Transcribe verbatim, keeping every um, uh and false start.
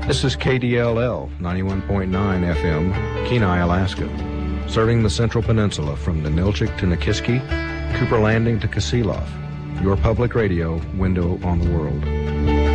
This is K D L L ninety-one point nine F M, Kenai, Alaska, serving the Central Peninsula from Ninilchik to Nikiski, Cooper Landing to Kasilof, your public radio window on the world.